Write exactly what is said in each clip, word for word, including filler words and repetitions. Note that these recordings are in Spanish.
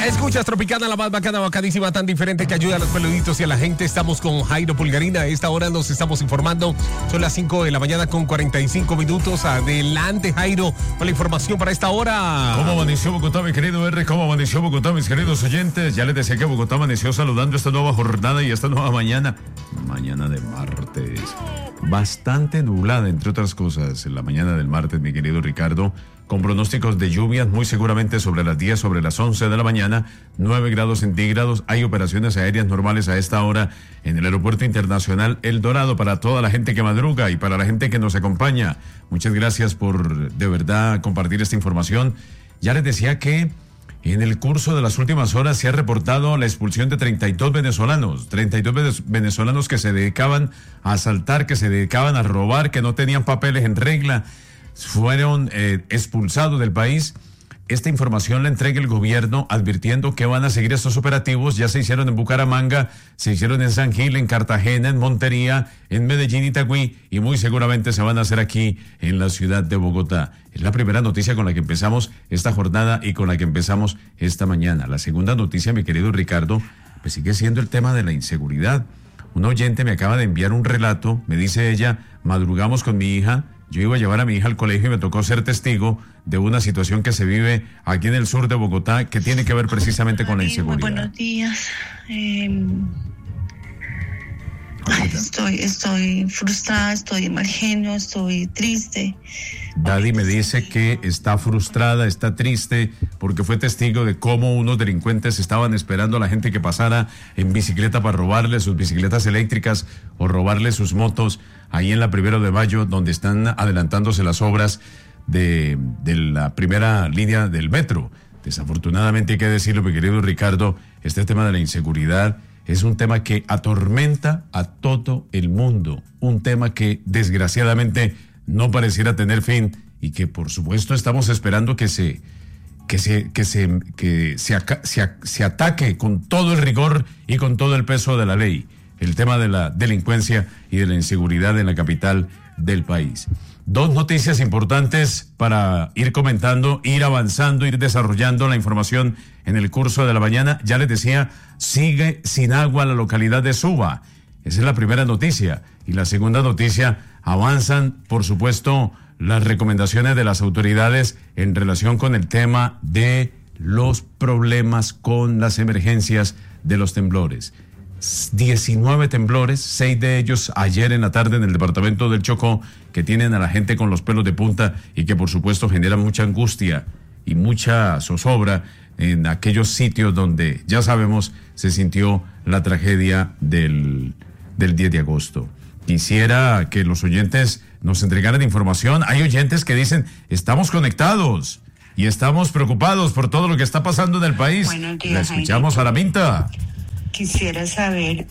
Escuchas Tropicana, la más bacana, bacadísima, tan diferente que ayuda a los peluditos y a la gente. Estamos con Jairo Pulgarina. A esta hora nos estamos informando. Son las cinco de la mañana con cuarenta y cinco minutos. Adelante, Jairo, con la información para esta hora. ¿Cómo amaneció Bogotá, mi querido R? ¿Cómo amaneció Bogotá, mis queridos oyentes? Ya les decía que Bogotá amaneció saludando esta nueva jornada y esta nueva mañana. Mañana de martes. Bastante nublada, entre otras cosas, en la mañana del martes, mi querido Ricardo, con pronósticos de lluvias muy seguramente sobre las diez, sobre las once de la mañana, nueve grados centígrados. Hay operaciones aéreas normales a esta hora en el Aeropuerto Internacional El Dorado para toda la gente que madruga y para la gente que nos acompaña. Muchas gracias por, de verdad, compartir esta información. Ya les decía que en el curso de las últimas horas se ha reportado la expulsión de treinta y dos venezolanos, treinta y dos venezolanos que se dedicaban a asaltar, que se dedicaban a robar, que no tenían papeles en regla, fueron eh, expulsados del país. Esta información la entrega el gobierno advirtiendo que van a seguir estos operativos. Ya se hicieron en Bucaramanga, se hicieron en San Gil, en Cartagena, en Montería, en Medellín, Itagüí, y muy seguramente se van a hacer aquí en la ciudad de Bogotá. Es la primera noticia con la que empezamos esta jornada y con la que empezamos esta mañana. La segunda noticia, mi querido Ricardo, pues sigue siendo el tema de la inseguridad. Un oyente me acaba de enviar un relato, me dice ella: madrugamos con mi hija. Yo iba a llevar a mi hija al colegio y me tocó ser testigo de una situación que se vive aquí en el sur de Bogotá que tiene que ver precisamente con la inseguridad. Muy buenos días. Eh, ay, estoy, estoy frustrada, estoy de mal genio, estoy triste. Daddy me dice que está frustrada, está triste, porque fue testigo de cómo unos delincuentes estaban esperando a la gente que pasara en bicicleta para robarle sus bicicletas eléctricas o robarle sus motos ahí en la Primero de Mayo, donde están adelantándose las obras de, de la primera línea del metro. Desafortunadamente hay que decirlo, mi querido Ricardo, este tema de la inseguridad es un tema que atormenta a todo el mundo, un tema que desgraciadamente no pareciera tener fin y que por supuesto estamos esperando que se que se que se que se, se, se ataque con todo el rigor y con todo el peso de la ley el tema de la delincuencia y de la inseguridad en la capital del país. Dos noticias importantes para ir comentando, ir avanzando, ir desarrollando la información en el curso de la mañana. Ya les decía, sigue sin agua la localidad de Suba. Esa es la primera noticia. Y la segunda noticia, avanzan, por supuesto, las recomendaciones de las autoridades en relación con el tema de los problemas con las emergencias de los temblores. diecinueve temblores, seis de ellos ayer en la tarde en el departamento del Chocó, que tienen a la gente con los pelos de punta y que por supuesto generan mucha angustia y mucha zozobra en aquellos sitios donde, ya sabemos, se sintió la tragedia del, del diez de agosto. Quisiera que los oyentes nos entregaran información. Hay oyentes que dicen, estamos conectados y estamos preocupados por todo lo que está pasando en el país. Buenos días, la escuchamos, Araminta. Quisiera saber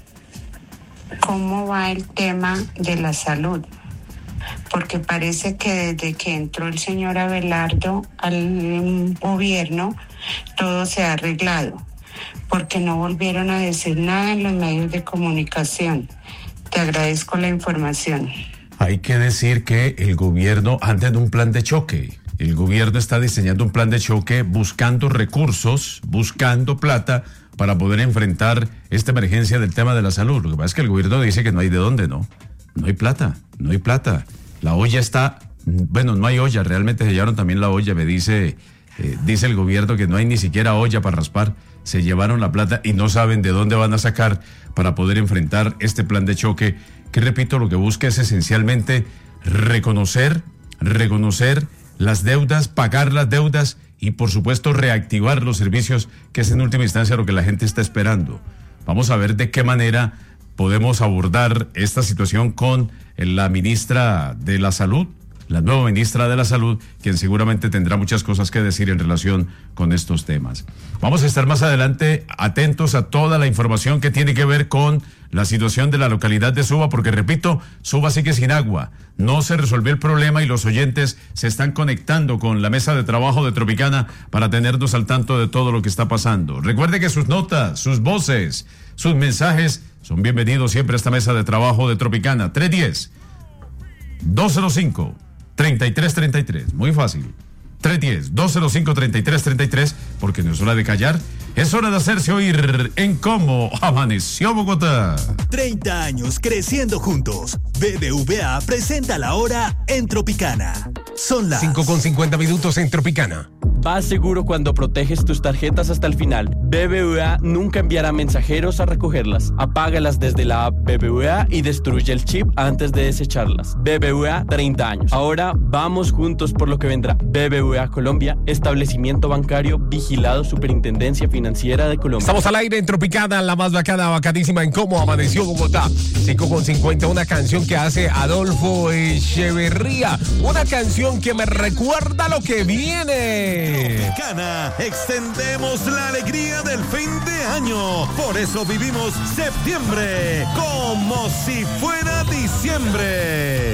cómo va el tema de la salud, porque parece que desde que entró el señor Abelardo al gobierno, todo se ha arreglado, porque no volvieron a decir nada en los medios de comunicación. Te agradezco la información. Hay que decir que el gobierno anda en un plan de choque. El gobierno está diseñando un plan de choque buscando recursos, buscando plata para poder enfrentar esta emergencia del tema de la salud. Lo que pasa es que el gobierno dice que no hay de dónde, ¿no? No hay plata, no hay plata. La olla está, bueno, no hay olla, realmente se llevaron también la olla, me dice, eh, dice el gobierno que no hay ni siquiera olla para raspar. Se llevaron la plata y no saben de dónde van a sacar para poder enfrentar este plan de choque, que repito, lo que busca es esencialmente reconocer, reconocer las deudas, pagar las deudas y por supuesto reactivar los servicios, que es en última instancia lo que la gente está esperando. Vamos a ver de qué manera podemos abordar esta situación con la ministra de la Salud, la nueva ministra de la Salud, quien seguramente tendrá muchas cosas que decir en relación con estos temas. Vamos a estar más adelante atentos a toda la información que tiene que ver con la situación de la localidad de Suba, porque repito, Suba sigue sin agua. No se resolvió el problema y los oyentes se están conectando con la mesa de trabajo de Tropicana para tenernos al tanto de todo lo que está pasando. Recuerde que sus notas, sus voces, sus mensajes son bienvenidos siempre a esta mesa de trabajo de Tropicana. tres uno cero, dos cero cinco, tres tres tres tres. Muy fácil. tres uno cero, dos cero cinco, tres tres tres tres, porque no es hora de callar, es hora de hacerse oír en Cómo Amaneció Bogotá. treinta años creciendo juntos. B B V A presenta la hora en Tropicana. Son las cinco con cincuenta minutos en Tropicana. Vas seguro cuando proteges tus tarjetas hasta el final. B B V A nunca enviará mensajeros a recogerlas. Apágalas desde la app B B V A y destruye el chip antes de desecharlas. B B V A, treinta años. Ahora vamos juntos por lo que vendrá. B B V A Colombia, establecimiento bancario vigilado Superintendencia Financiera de Colombia. Estamos al aire en Tropicana, la más bacana, bacadísima en Cómo Amaneció Bogotá. cinco con cincuenta, una canción que hace Adolfo Echeverría. Una canción que me recuerda lo que viene. Tropicana, extendemos la alegría del fin de año. Por eso vivimos septiembre como si fuera diciembre.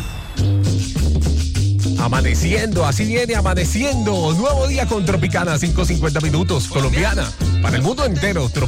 Amaneciendo, así viene amaneciendo. Nuevo día con Tropicana, cinco cincuenta minutos, colombiana, para el mundo entero.